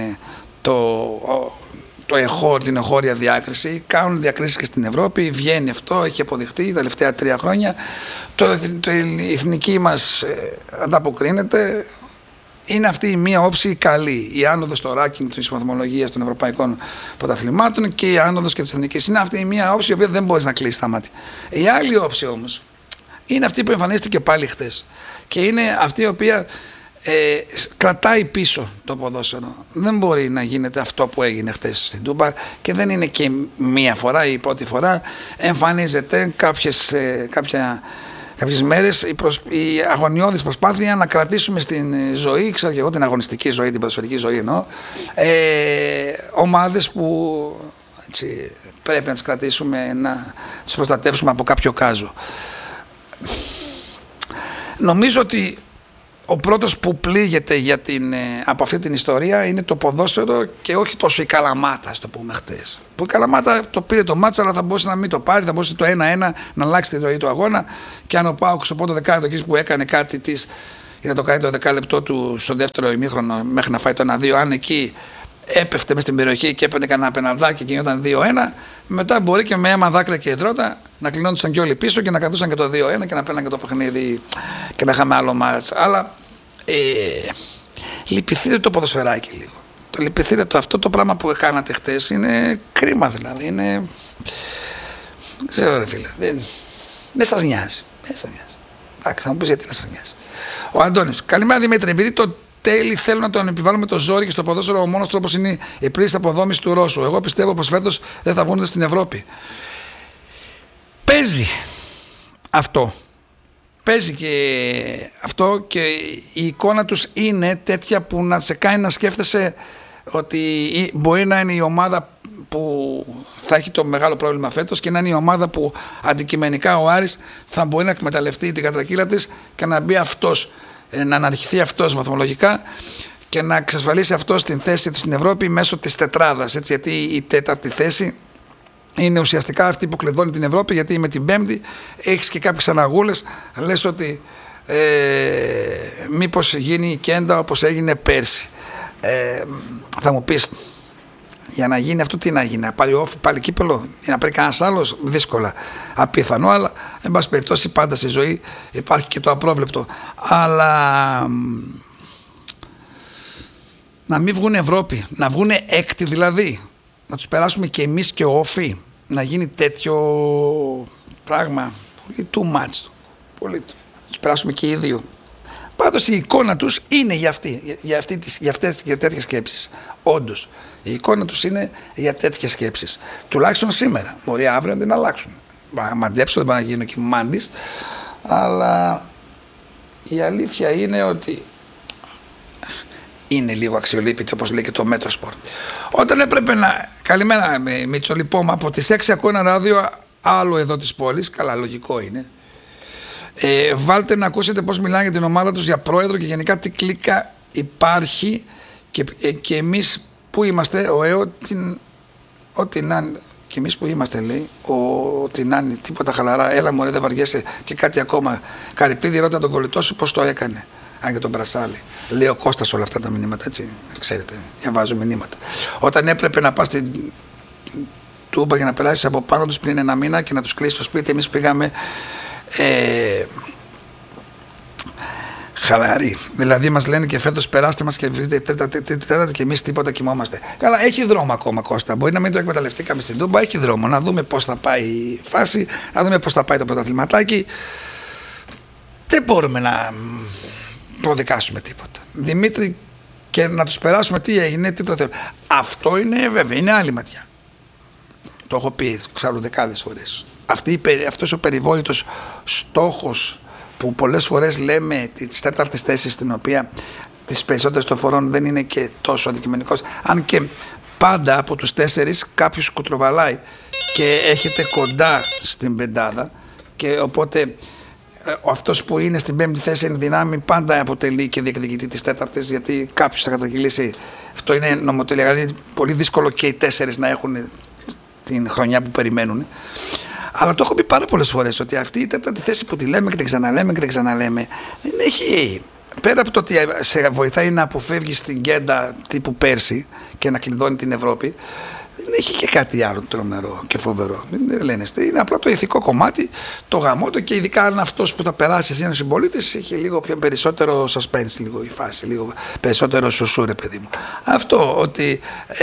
την εγχώρια διάκριση. Κάνουν διακρίσεις και στην Ευρώπη, βγαίνει αυτό, έχει αποδειχτεί τα τελευταία 3 χρόνια. Η εθνική μας ανταποκρίνεται. Είναι αυτή η μία όψη καλή. Η άνοδος στο ranking της βαθμολογίας των ευρωπαϊκών πρωταθλημάτων και η άνοδος και της εθνικής. Είναι αυτή η μία όψη η οποία δεν μπορείς να κλείσεις τα μάτια. Η άλλη όψη όμως είναι αυτή που εμφανίστηκε πάλι χτες. Και είναι αυτή η οποία κρατάει πίσω το ποδόσφαιρο. Δεν μπορεί να γίνεται αυτό που έγινε χτες στην Τούμπα και δεν είναι και μία φορά ή η πρώτη φορά. Εμφανίζεται κάποιες μέρες η αγωνιώδης προσπάθεια να κρατήσουμε στην ζωή, ξέρω και εγώ την αγωνιστική ζωή, την ποδοσφαιρική ζωή εννοώ, ομάδες που έτσι, πρέπει να τις κρατήσουμε, να τις προστατεύσουμε από κάποιο κάζο. Νομίζω ότι ο πρώτος που πλήγεται από αυτή την ιστορία είναι το ποδόσφαιρο και όχι τόσο η Καλαμάτα, ας το πούμε χτες. Που η Καλαμάτα το πήρε το μάτσα, αλλά θα μπορούσε να μην το πάρει, θα μπορούσε το 1-1 να αλλάξει τη ροή του αγώνα. Και αν ο ΠΑΟΚ στο πρώτο δεκάλεπτο εκεί που έκανε κάτι ήταν το καλύτερο δεκάλεπτό του στο δεύτερο ημίχρονο μέχρι να φάει το 1-2, αν εκεί έπεφτε μες στην περιοχή και έπαιρνε κανένα πεναλτάκι και γινόταν 2-1, μετά μπορεί και με αίμα, δάκρυα και υδρότα να κλεινόντουσαν και όλοι πίσω και να κρατούσαν και το 2-1 και να παίρναν και το παιχνίδι και να είχαμε άλλο μάτς. Αλλά λυπηθείτε το ποδοσφαιράκι λίγο. Λυπηθείτε αυτό το πράγμα που κάνατε χτες. Είναι κρίμα δηλαδή. Δεν ξέρω ρε φίλε. Δεν σας νοιάζει. Εντάξει, θα μου πεις γιατί να σας νοιάζει. Ο Αντώνης. Καλημέρα Δημήτρη. Επειδή το τέλει θέλουν να τον επιβάλλουμε το ζόρι και στο ποδόσφαιρο ο μόνος τρόπος είναι η πλήρης αποδόμηση του Ρώσου. Εγώ πιστεύω πως φέτος δεν θα βγουν στην Ευρώπη. Παίζει αυτό. Παίζει και αυτό και η εικόνα τους είναι τέτοια που να σε κάνει να σκέφτεσαι ότι μπορεί να είναι η ομάδα που θα έχει το μεγάλο πρόβλημα φέτος και να είναι η ομάδα που αντικειμενικά ο Άρης θα μπορεί να εκμεταλλευτεί την κατρακύλα της και να μπει αυτός, να αναρχηθεί αυτός βαθμολογικά και να εξασφαλίσει αυτός την θέση του στην Ευρώπη μέσω της τετράδας, έτσι, γιατί η τέταρτη θέση είναι ουσιαστικά αυτή που κλειδώνει την Ευρώπη, γιατί με την πέμπτη έχεις και κάποιες αναγούλες, λες ότι μήπως γίνει η κέντα όπως έγινε πέρσι. Θα μου πεις, για να γίνει αυτό τι να γίνει, να πάρει όφη, πάλι κύπελο ή να πάρει κανένας άλλος, δύσκολα, απίθανο, αλλά εν πάση περιπτώσει πάντα στη ζωή υπάρχει και το απρόβλεπτο. Αλλά να μην βγουν Ευρώπη, να βγουν έκτη δηλαδή, να τους περάσουμε και εμείς και όφη, να γίνει τέτοιο πράγμα, πολύ too much, πολύ, να τους περάσουμε και οι δύο. Πάντως η εικόνα τους είναι για τέτοιες σκέψεις. Όντως, η εικόνα τους είναι για τέτοιες σκέψεις. Τουλάχιστον σήμερα. Μπορεί αύριο να την αλλάξουν. Μαντέψω, δεν πάει να γίνω και μάντης. Αλλά η αλήθεια είναι ότι είναι λίγο αξιολύπητη, όπως λέει και το Μέτρο Σπορ. Όταν έπρεπε να... Καλημέρα Μίτσο, λοιπόν, από τις 6 ακούω ένα ράδιο άλλο εδώ της πόλης. Καλά, λογικό είναι. Βάλτε να ακούσετε πώς μιλάνε για την ομάδα τους, για πρόεδρο και γενικά τι κλίκα υπάρχει και εμείς που είμαστε, ο ΕΟ, ό,τι να είναι, και εμείς που είμαστε, λέει, ό,τι να είναι, τίποτα χαλαρά, έλα μωρέ δεν βαριέσαι και κάτι ακόμα. Καρυπίδη, ρώτα τον κολλητό σου πώς το έκανε, αν και τον Μπρασάλη. Λέει ο Κώστας όλα αυτά τα μηνύματα, έτσι, ξέρετε, διαβάζω μηνύματα. Όταν έπρεπε να πας στην Τούμπα για να περάσεις από πάνω τους πριν 1 μήνα και να τους κλείσεις στο σπίτι, εμείς πήγαμε χαλαροί. Δηλαδή μας λένε και φέτος περάστε μας και βρείτε τέταρτη και εμείς τίποτα κοιμόμαστε. Καλά, έχει δρόμο ακόμα, Κώστα. Μπορεί να μην το εκμεταλλευτήκαμε στην Τούμπα, έχει δρόμο. Να δούμε πώς θα πάει η φάση, να δούμε πώς θα πάει το πρωταθληματάκι. Δεν μπορούμε να προδικάσουμε τίποτα. Δημήτρη, και να τους περάσουμε τι έγινε, τι το θέλω. Αυτό είναι βέβαια, είναι άλλη ματιά. Το έχω πει ξάλλου δεκάδες φορές. Αυτός ο περιβόητος στόχος που πολλές φορές λέμε της τέταρτης θέσης, στην οποία τις περισσότερες των φορών δεν είναι και τόσο αντικειμενικός, αν και πάντα από τους 4 κάποιος κουτροβαλάει και έχετε κοντά στην πεντάδα, και οπότε αυτός που είναι στην πέμπτη θέση εν δυνάμει πάντα αποτελεί και διεκδικητή της τέταρτης, γιατί κάποιος θα καταγγελίσει. Αυτό είναι νομοτελεία, δηλαδή πολύ δύσκολο και οι 4 να έχουν την χρονιά που περιμένουν. Αλλά το έχω πει πάρα πολλές φορές ότι αυτή η τέταρτη θέση που τη λέμε και την ξαναλέμε και την ξαναλέμε, δεν έχει, πέρα από το ότι σε βοηθάει να αποφεύγεις την κέντα τύπου πέρσι και να κλειδώνει την Ευρώπη, δεν έχει και κάτι άλλο τρομερό και φοβερό. Μην λένεστε. Είναι απλά το ηθικό κομμάτι, το γαμότο, και ειδικά αν αυτός που θα περάσει εσύ ένας συμπολίτης έχει λίγο πιο περισσότερο suspense, λίγο η φάση, λίγο περισσότερο σουσού, ρε παιδί μου. Αυτό ότι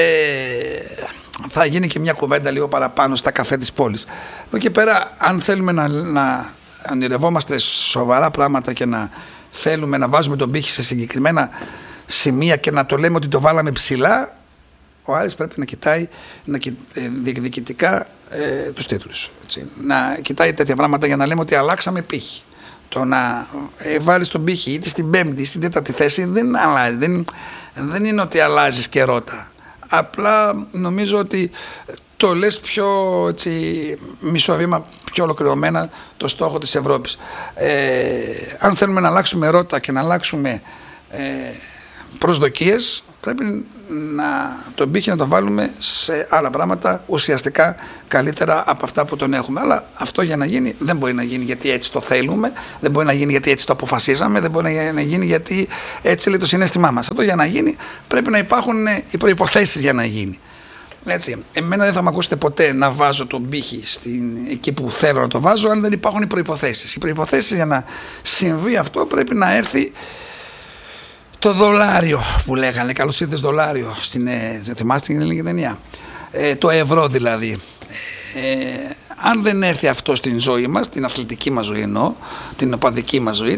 θα γίνει και μια κουβέντα λίγο παραπάνω στα καφέ της πόλης. Από εκεί πέρα, αν θέλουμε να ονειρευόμαστε σοβαρά πράγματα και να θέλουμε να βάζουμε τον πύχη σε συγκεκριμένα σημεία και να το λέμε ότι το βάλαμε ψηλά, ο Άρης πρέπει να κοιτάει διεκδικητικά τους τίτλους. Έτσι. Να κοιτάει τέτοια πράγματα για να λέμε ότι αλλάξαμε πύχη. Το να βάλεις τον πύχη είτε στην πέμπτη είτε στην τέταρτη θέση δεν αλλάζει. Δεν είναι ότι αλλάζεις και ρώτα. Απλά νομίζω ότι το λες πιο μισό βήμα πιο ολοκληρωμένα το στόχο της Ευρώπης. Αν θέλουμε να αλλάξουμε ρώτα και να αλλάξουμε προσδοκίες, πρέπει τον πύχη να τον βάλουμε σε άλλα πράγματα ουσιαστικά καλύτερα από αυτά που τον έχουμε. Αλλά αυτό για να γίνει δεν μπορεί να γίνει γιατί έτσι το θέλουμε, δεν μπορεί να γίνει γιατί έτσι το αποφασίσαμε, δεν μπορεί να γίνει γιατί έτσι λέει το συναίσθημά μας. Αυτό για να γίνει πρέπει να υπάρχουν οι προϋποθέσεις για να γίνει. Έτσι. Εμένα δεν θα με ακούσετε ποτέ να βάζω τον πύχη εκεί που θέλω να το βάζω αν δεν υπάρχουν οι προϋποθέσεις. Οι προϋποθέσεις για να συμβεί αυτό πρέπει να έρθει το δολάριο που λέγανε, καλώς ήρθες δολάριο, θυμάστε την ελληνική ταινία, το ευρώ δηλαδή. Αν δεν έρθει αυτό στην ζωή μας, την αθλητική μας ζωή εννοώ, την οπαδική μας ζωή,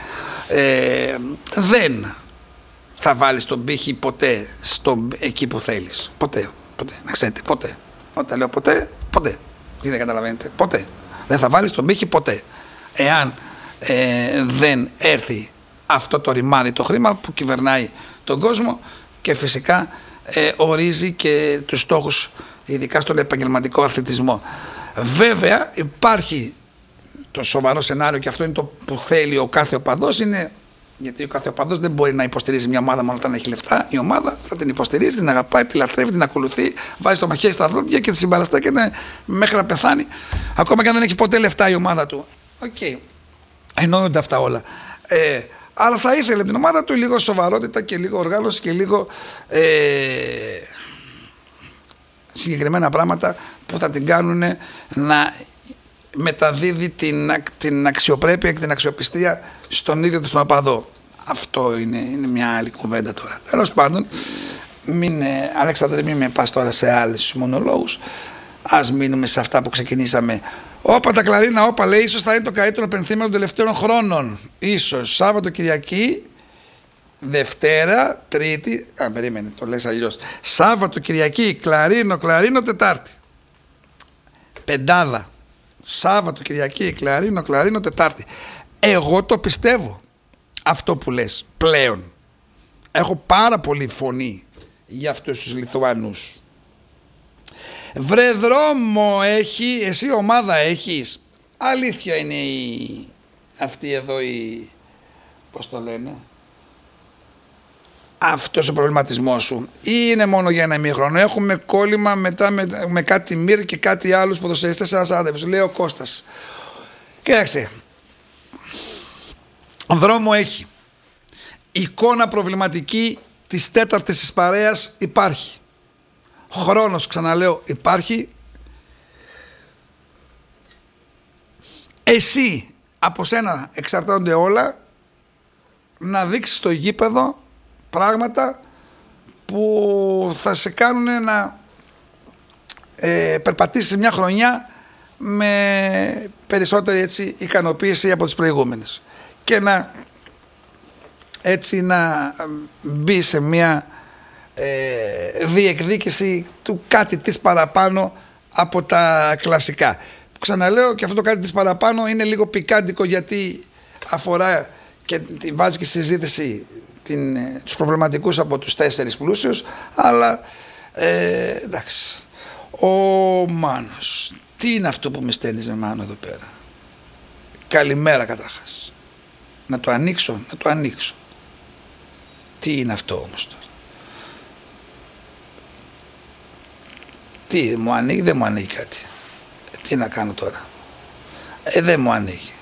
δεν θα βάλεις τον πύχη ποτέ εκεί που θέλεις. Ποτέ, να ξέρετε, ποτέ. Όταν λέω ποτέ, τι δεν καταλαβαίνετε, ποτέ. Δεν θα βάλεις τον πύχη ποτέ. Εάν δεν έρθει αυτό το ρημάδι, το χρήμα που κυβερνάει τον κόσμο και φυσικά ορίζει και τους στόχους, ειδικά στον επαγγελματικό αθλητισμό. Βέβαια υπάρχει το σοβαρό σενάριο και αυτό είναι το που θέλει ο κάθε οπαδός, γιατί ο κάθε οπαδός δεν μπορεί να υποστηρίζει μια ομάδα μόνο όταν έχει λεφτά. Η ομάδα θα την υποστηρίζει, την αγαπάει, τη λατρεύει, την ακολουθεί, βάζει το μαχαίρι στα δόντια και τη συμπαραστά και μέχρι να πεθάνει, ακόμα και αν δεν έχει ποτέ λεφτά η ομάδα του. Οκ. Εννοούνται αυτά όλα. Αλλά θα ήθελε την ομάδα του λίγο σοβαρότητα και λίγο οργάνωση και λίγο συγκεκριμένα πράγματα που θα την κάνουν να μεταδίδει την αξιοπρέπεια και την αξιοπιστία στον ίδιο του τον οπαδό. Αυτό είναι μια άλλη κουβέντα τώρα. Τέλος πάντων, Αλέξανδρε, μην με πας τώρα σε άλλους μονολόγους. Ας μείνουμε σε αυτά που ξεκινήσαμε. Όπα τα κλαρίνα, όπα λέει, ίσως θα είναι το καλύτερο πενθήμα των τελευταίων χρόνων. Ίσως Σάββατο Κυριακή, Δευτέρα, Τρίτη. Περίμενε, το λες αλλιώς. Σάββατο Κυριακή, κλαρίνο, Τετάρτη. Πεντάδα. Σάββατο Κυριακή, κλαρίνο, Τετάρτη. Εγώ το πιστεύω αυτό που λες πλέον. Έχω πάρα πολύ φωνή για αυτούς τους Λιθουανούς. Βρε δρόμο έχει, εσύ ομάδα έχεις. Αλήθεια είναι αυτή εδώ πώς το λένε, αυτός ο προβληματισμός σου, ή είναι μόνο για ένα ημίχρονο? Έχουμε κόλλημα μετά με κάτι Μύρ και κάτι άλλους ποδοσφαιριστές σε ένας άδευος, λέει ο Κώστας. Κοίταξε, δρόμο έχει. Εικόνα προβληματική της τέταρτης της παρέας υπάρχει. Χρόνος, ξαναλέω, υπάρχει. Εσύ, από σένα εξαρτώνται όλα, να δείξεις στο γήπεδο πράγματα που θα σε κάνουν να περπατήσεις μια χρονιά με περισσότερη ικανοποίηση από τις προηγούμενες και να μπει σε μια διεκδίκηση του κάτι της παραπάνω από τα κλασικά. Ξαναλέω, και αυτό το κάτι της παραπάνω είναι λίγο πικάντικο, γιατί αφορά και βάζει και στη συζήτηση τους προβληματικούς από τους 4 πλούσιους, αλλά εντάξει, Ο Μάνος. Τι είναι αυτό που με στέλνεις, Μάνο, εδώ πέρα? Καλημέρα καταρχάς. Να το ανοίξω, να το ανοίξω. Τι είναι αυτό όμως τώρα? Τι, μου ανοίγει, δεν μου ανοίγει κάτι? Τι να κάνω τώρα? Δεν μου ανοίγει.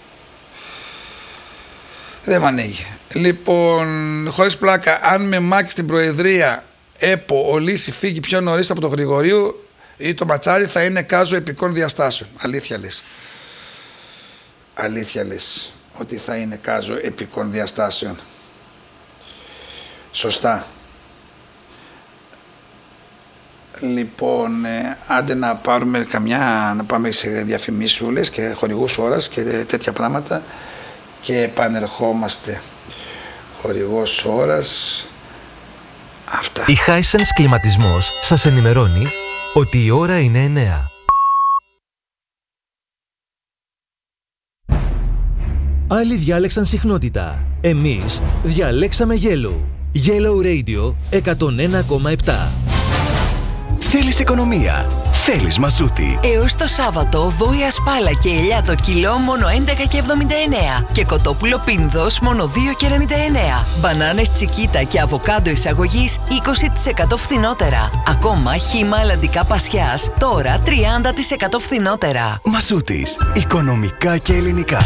Δεν μου ανοίγει. Λοιπόν, χωρίς πλάκα, αν με μάκι στην Προεδρία ΕΠΟ ο Λύση φύγει πιο νωρίς από το Γρηγορίου ή το Ματσάρι, θα είναι κάζο επικών διαστάσεων. Αλήθεια λες? Αλήθεια λες ότι θα είναι κάζο επικών διαστάσεων? Σωστά. Λοιπόν, άντε να πάρουμε να πάμε σε διαφημίσουλες και χορηγούς ώρας και τέτοια πράγματα και επανερχόμαστε. Χορηγός ώρας. Αυτά. Η Hisense Κλιματισμός σας ενημερώνει ότι η ώρα είναι 9. Άλλοι διάλεξαν συχνότητα. Εμείς διαλέξαμε Yellow. Yellow Radio 101,7. Θέλεις οικονομία? Θέλεις μαζούτι? Έως το Σάββατο, βόηα σπάλα και ελιά το κιλό μόνο 11,79 και κοτόπουλο πίνδος μόνο 2,99. Μπανάνες τσικίτα και αβοκάντο εισαγωγής 20% φθηνότερα. Ακόμα χύμα αλλαντικά πασιάς τώρα 30% φθηνότερα. Μαζούτης. Οικονομικά και ελληνικά.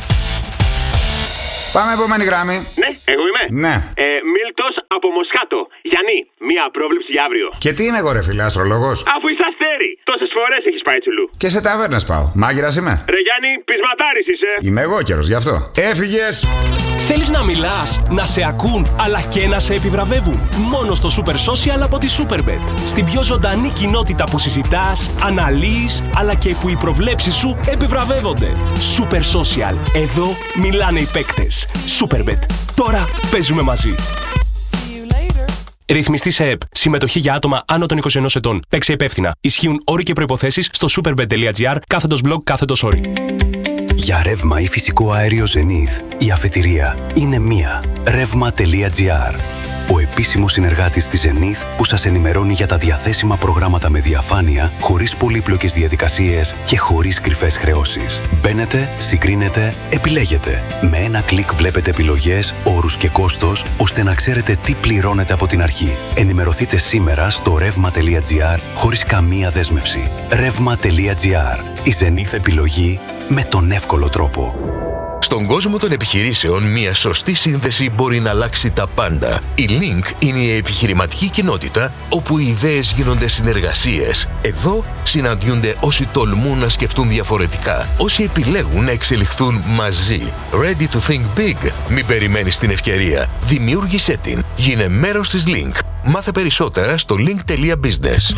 Πάμε επόμενη γράμμη. Ναι, εγώ είμαι. Ναι. Μίλτος από Μοσχάτο. Γιάννη, μία πρόβλεψη για αύριο. Και τι είμαι εγώ, ρε φίλε, αστρολόγος? Αφού είσαι αστέρι, τόσες φορές έχεις πάει τσουλού. Και σε ταβέρνες πάω. Μάγειρας είμαι. Ρε Γιάννη, πεισματάρης είσαι. Είμαι εγώ καιρος γι' αυτό. Έφυγες. Θέλεις να μιλάς, να σε ακούν, αλλά και να σε επιβραβεύουν? Μόνο στο Super Social από τη Superbet. Στην πιο ζωντανή κοινότητα που συζητάς, αναλύεις, αλλά και που οι προβλέψεις σου επιβραβεύονται. Super Social. Εδώ μιλάνε οι παίκτες. Superbet. Τώρα παίζουμε μαζί. Ρυθμιστή σε ΕΠ. Συμμετοχή για άτομα άνω των 21 ετών. Παίξε υπεύθυνα. Ισχύουν όροι και προϋποθέσεις στο superbet.gr/blog/όροι. Για ρεύμα ή φυσικό αέριο Zenith, η αφετηρία είναι μία. Ρεύμα.gr. Ο επίσημος συνεργάτης της Zenith που σας ενημερώνει για τα διαθέσιμα προγράμματα με διαφάνεια, χωρίς πολύπλοκες διαδικασίες και χωρίς κρυφές χρεώσεις. Μπαίνετε, συγκρίνετε, επιλέγετε. Με ένα κλικ βλέπετε επιλογές, όρους και κόστος, ώστε να ξέρετε τι πληρώνετε από την αρχή. Ενημερωθείτε σήμερα στο ρεύμα.gr χωρίς καμία δέσμευση. Ρεύμα.gr. Η Zenith επιλογή με τον εύκολο τρόπο. Στον κόσμο των επιχειρήσεων, μια σωστή σύνδεση μπορεί να αλλάξει τα πάντα. Η Link είναι η επιχειρηματική κοινότητα όπου οι ιδέες γίνονται συνεργασίες. Εδώ συναντιούνται όσοι τολμούν να σκεφτούν διαφορετικά, όσοι επιλέγουν να εξελιχθούν μαζί. Ready to think big? Μην περιμένεις την ευκαιρία. Δημιούργησέ την. Γίνε μέρος της Link. Μάθε περισσότερα στο link.business.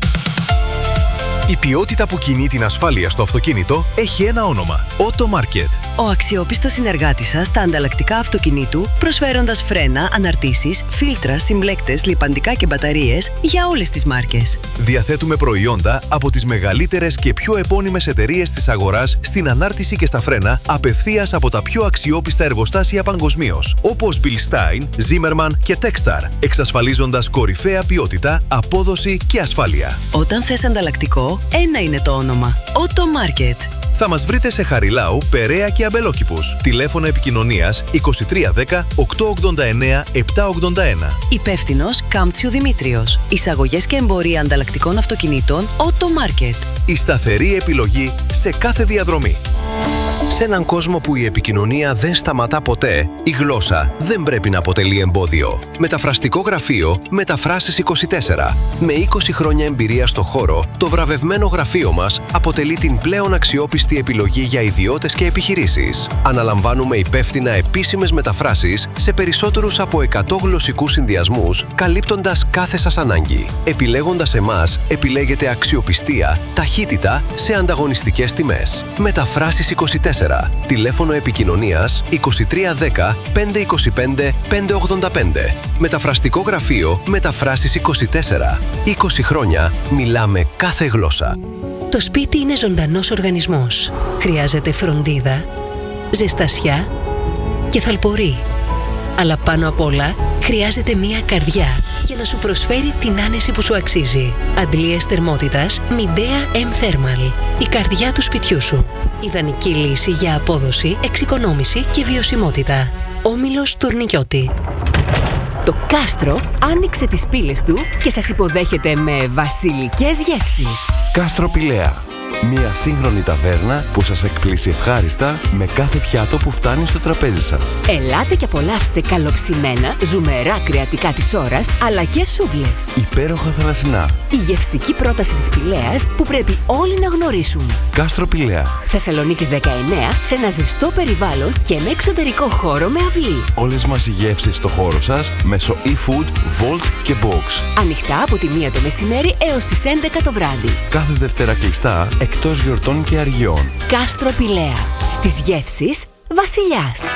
Η ποιότητα που κινεί την ασφάλεια στο αυτοκίνητο έχει ένα όνομα. Automarket. Ο αξιόπιστος συνεργάτης σας στα ανταλλακτικά αυτοκινήτου, προσφέροντας φρένα, αναρτήσεις, φίλτρα, συμπλέκτες, λιπαντικά και μπαταρίες για όλες τις μάρκες. Διαθέτουμε προϊόντα από τις μεγαλύτερες και πιο επώνυμες εταιρείες της αγοράς στην ανάρτηση και στα φρένα απευθείας από τα πιο αξιόπιστα εργοστάσια παγκοσμίως, όπως Bilstein, Zimmermann και Techstar, εξασφαλίζοντας κορυφαία ποιότητα, απόδοση και ασφάλεια. Όταν θες ανταλλακτικό, ένα είναι το όνομα. Automarket. Θα μας βρείτε σε Χαριλάου, Περαία και Αμπελόκηπους. Τηλέφωνο επικοινωνίας 2310 889 781. Υπεύθυνος Κάμπτσιου Δημήτριος. Εισαγωγές και εμπορία ανταλλακτικών αυτοκινήτων Automarket. Η σταθερή επιλογή σε κάθε διαδρομή. Σε έναν κόσμο που η επικοινωνία δεν σταματά ποτέ, η γλώσσα δεν πρέπει να αποτελεί εμπόδιο. Μεταφραστικό γραφείο Μεταφράσεις 24. Με 20 χρόνια εμπειρία στο χώρο, το βραβευμένο γραφείο μας αποτελεί την πλέον αξιόπιστη επιλογή για ιδιώτες και επιχειρήσεις. Αναλαμβάνουμε υπεύθυνα επίσημες μεταφράσεις σε περισσότερους από 100 γλωσσικούς συνδυασμούς, καλύπτοντας κάθε σας ανάγκη. Επιλέγοντας εμάς, επιλέγετε αξιοπιστία, ταχύτητα σε ανταγωνιστικές τιμές. Μεταφράσεις 24. Τηλέφωνο επικοινωνίας 2310 525 585. Μεταφραστικό γραφείο Μεταφράσεις 24. 20 χρόνια μιλάμε κάθε γλώσσα. Το σπίτι είναι ζωντανός οργανισμός. Χρειάζεται φροντίδα, ζεστασιά και θαλπορή. Αλλά πάνω απ' όλα χρειάζεται μία καρδιά. για να σου προσφέρει την άνεση που σου αξίζει. Αντλίες θερμότητας Midea M Thermal. Η καρδιά του σπιτιού σου. Ιδανική λύση για απόδοση, εξοικονόμηση και βιωσιμότητα. Όμιλος Τουρνικιώτη. Το κάστρο άνοιξε τις πύλες του και σας υποδέχεται με βασιλικές γεύσεις. Κάστρο Πηλαία. Μια σύγχρονη ταβέρνα που σας εκπλήσει ευχάριστα με κάθε πιάτο που φτάνει στο τραπέζι σας. Ελάτε και απολαύστε καλοψημένα, ζουμερά κρεατικά της ώρας, αλλά και σούβλες. Υπέροχα θαλασσινά. Η γευστική πρόταση της Πηλαίας που πρέπει όλοι να γνωρίσουν. Κάστρο Πηλαία. Θεσσαλονίκης 19, σε ένα ζεστό περιβάλλον και με εξωτερικό χώρο με αυλή. Όλες μας οι γεύσεις στο χώρο σας μέσω e-food, Volt και Box. Ανοιχτά από τη 1 το μεσημέρι έως τις 11 το βράδυ. Κάθε Δευτέρα κλειστά, εκτός γιορτών και αργιών. Κάστρο Πηλαία. Στις γεύσεις βασιλιάς.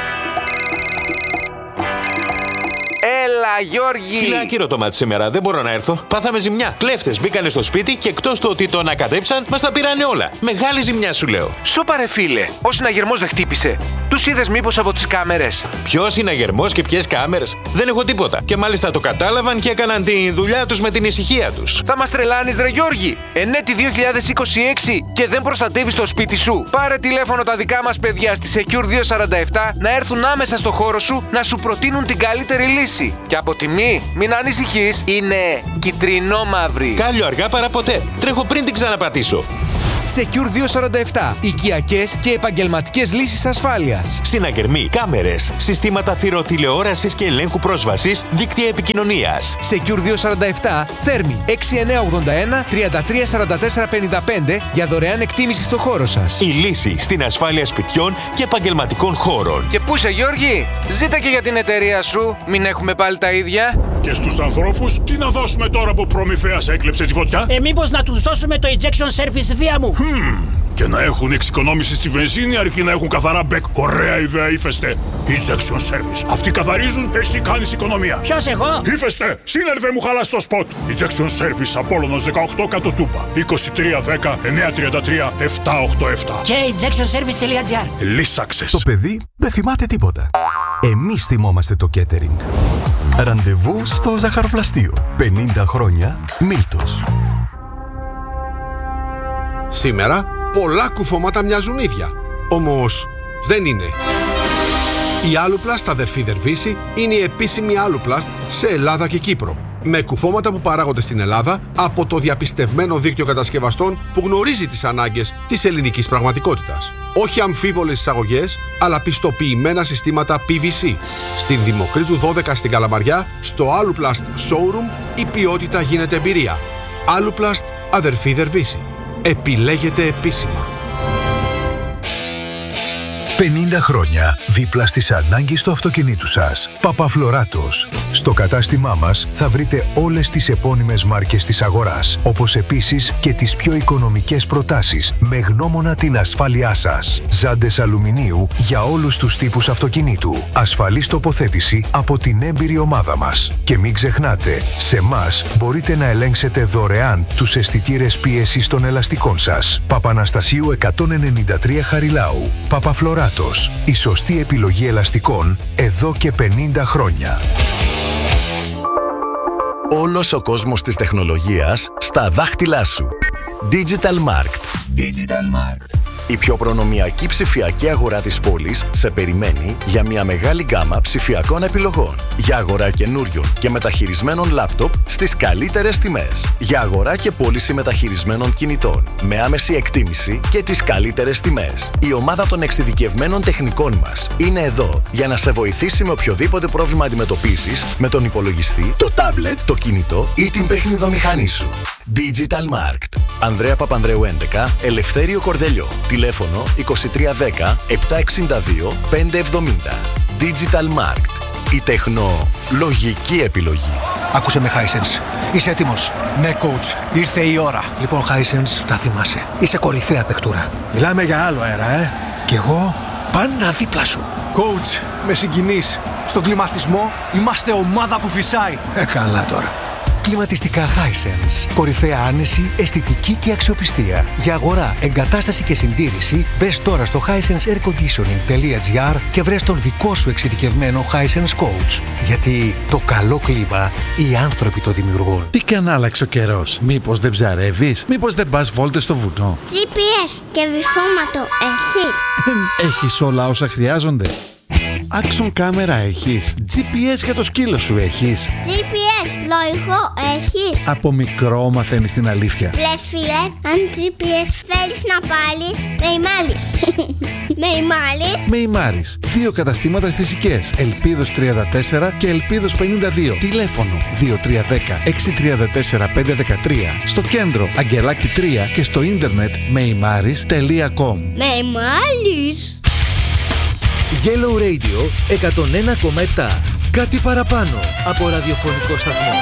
Έλα, Γιώργη! Φιλάκυρο το μάτι σήμερα, δεν μπορώ να έρθω. Πάθαμε ζημιά. Κλέφτες μπήκανε στο σπίτι και εκτός του ότι το ανακατέψαν, μας τα πήρανε όλα. Μεγάλη ζημιά σου λέω. Σώπα ρε φίλε, ο συναγερμός δεν χτύπησε. Τους είδες μήπως από τις κάμερες? Ποιος συναγερμός και ποιες κάμερες? Δεν έχω τίποτα. Και μάλιστα το κατάλαβαν και έκαναν τη δουλειά τους με την ησυχία τους. Θα μας τρελάνεις ρε Γιώργη! Ενέτη 2026 και δεν προστατεύεις το σπίτι σου. Πάρε τηλέφωνο τα δικά μας παιδιά στη Secure 247 να έρθουν άμεσα στο χώρο σου να σου προτείνουν την καλύτερη λύση. Και από τιμή, μην ανησυχείς, είναι κυτρινό-μαύρη. Κάλιο αργά παρά ποτέ. Τρέχω πριν την ξαναπατήσω. Secure 247. Οικιακές και επαγγελματικές λύσεις ασφάλειας. Συναγερμοί, κάμερες, συστήματα θηροτηλεόρασης και ελέγχου πρόσβασης, δίκτυα επικοινωνίας. Secure 247, Θέρμη 6981 334455 για δωρεάν εκτίμηση στο χώρο σας. Η λύση στην ασφάλεια σπιτιών και επαγγελματικών χώρων. Και πού είσαι Γιώργη, ζήτα και για την εταιρεία σου, μην έχουμε πάλι τα ίδια. Και στους ανθρώπους, τι να δώσουμε τώρα που Προμηθέας έκλεψε τη φωτιά? Μήπως να τους δώσουμε το injection service δία μου. Και να έχουν εξοικονόμηση στη βενζίνη αρκεί να έχουν καθαρά μπεκ. Ωραία ιδέα, Ύφεστε. Injection service. Αυτοί καθαρίζουν, εσύ κάνεις οικονομία. Ποιος εγώ? Ύφεστε, σύνερβε μου χαλάς το σποτ. Injection service, Απόλλωνος 18 κάτω Τούπα. 2310 933 787. Και injectionservice.gr. Λύσαξες. Το παιδί δεν θυμάται τίποτα. Εμείς θυμόμαστε το catering. Ραντεβού στο ζαχαροπλαστείο. 50 χρόνια Μίλτος. Σήμερα πολλά κουφώματα μοιάζουν ίδια. Όμως δεν είναι. Η Aluplast αδερφή Δερβίση είναι η επίσημη Aluplast σε Ελλάδα και Κύπρο. Με κουφώματα που παράγονται στην Ελλάδα από το διαπιστευμένο δίκτυο κατασκευαστών που γνωρίζει τις ανάγκες της ελληνικής πραγματικότητας. Όχι αμφίβολες εισαγωγές, αλλά πιστοποιημένα συστήματα PVC. Στην Δημοκρίτου 12 στην Καλαμαριά, στο Aluplast Showroom, η ποιότητα γίνεται εμπειρία. Aluplast αδερφή Δερβίση. Επιλέγετε επίσημα. 50 χρόνια δίπλα στις ανάγκες του αυτοκινήτου σας. Παπαφλωράτος. Στο κατάστημά μας θα βρείτε όλες τις επώνυμες μάρκες της αγοράς, όπως επίσης και τις πιο οικονομικές προτάσεις, με γνώμονα την ασφάλειά σας. Ζάντες αλουμινίου για όλους τους τύπους αυτοκινήτου. Ασφαλής τοποθέτηση από την έμπειρη ομάδα μας. Και μην ξεχνάτε, σε εμάς μπορείτε να ελέγξετε δωρεάν τους αισθητήρες πίεσης των ελαστικών σας. Παπαναστασίου 193 Χαριλάου. Παπαφλωράτος. Η σωστή επιλογή ελαστικών εδώ και 50 χρόνια. Όλος ο κόσμος της τεχνολογίας στα δάχτυλά σου. Digital Markt. Digital Markt. Η πιο προνομιακή ψηφιακή αγορά της πόλης σε περιμένει για μια μεγάλη γκάμα ψηφιακών επιλογών. Για αγορά καινούριων και μεταχειρισμένων λάπτοπ στις καλύτερες τιμές. Για αγορά και πώληση μεταχειρισμένων κινητών με άμεση εκτίμηση και τις καλύτερες τιμές. Η ομάδα των εξειδικευμένων τεχνικών μας είναι εδώ για να σε βοηθήσει με οποιοδήποτε πρόβλημα αντιμετωπίζεις με τον υπολογιστή, το τάμπλετ, το κινητό ή την παιχνιδομηχανή σου. Digital Markt. Ανδρέα Παπανδρέου 11, Ελευθέριο Κορδελιό. Τηλέφωνο 2310 762 570. Digital Markt. Η τεχνολογική επιλογή. Άκουσε με, Hisense. Είσαι έτοιμος? Ναι, coach. Ήρθε η ώρα. Λοιπόν, Hisense, να θυμάσαι. Είσαι κορυφαία παιχτούρα. Μιλάμε για άλλο αέρα, Κι εγώ πάντα δίπλα σου. Coach, με συγκινείς. Στον κλιματισμό είμαστε ομάδα που φυσάει. Καλά τώρα. Κλιματιστικά Hisense. Κορυφαία άνεση, αισθητική και αξιοπιστία. Για αγορά, εγκατάσταση και συντήρηση, μπες τώρα στο hisenseairconditioning.gr και βρες τον δικό σου εξειδικευμένο Hisense Coach. Γιατί το καλό κλίμα οι άνθρωποι το δημιουργούν. Τι και αν άλλαξε ο καιρός? Μήπως δεν ψαρεύεις? Μήπως δεν πας βόλτες στο βουνό? GPS και βυθόματο έχεις? Έχεις όλα όσα χρειάζονται? Action κάμερα έχεις? GPS για το σκύλο σου έχεις? GPS πλοηγό έχεις? Από μικρό μαθαίνεις την αλήθεια. Ρε φίλε, αν GPS θέλεις να πάρεις, με ημάλεις. Με ημάλεις? Με ημάρεις. 2 καταστήματα στις Οικές. Ελπίδος 34 και Ελπίδος 52. Τηλέφωνο 2310 634 513. Στο κέντρο Αγγελάκη 3 και στο ίντερνετ meimaris.com. Με ημάλεις. Yellow Radio 101,7. Κάτι παραπάνω από ραδιοφωνικό σταθμό.